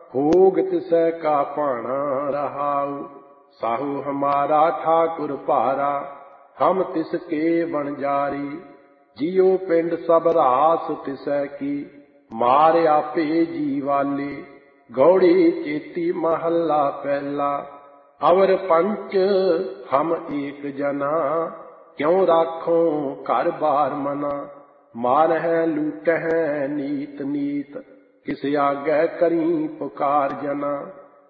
भोग तिसै का पाना रहाऊ। साहू हमारा ठाकुर पारा, हम तिसके बणजारी। जियो पिंड सब रास तिसै की, मार आपे जीवाले। गौड़ी चेती महला पहला, अवर पंच हम एक जना। क्यों राखो घर बार मना, मारहै लूटहै नीत नीत। किस आगे करी पुकार जना।